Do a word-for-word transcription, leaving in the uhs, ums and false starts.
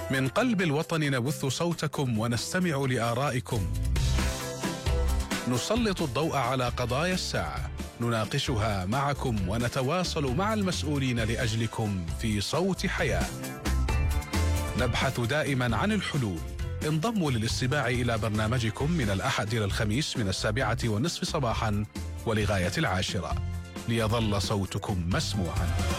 من قلب الوطن نبث صوتكم ونستمع لآرائكم. نسلط الضوء على قضايا الساعة، نناقشها معكم ونتواصل مع المسؤولين لأجلكم في صوت حياة. نبحث دائما عن الحلول. انضموا للاستماع إلى برنامجكم من الأحد إلى الخميس من السابعة والنصف صباحا ولغاية العاشرة، ليظل صوتكم مسموعا.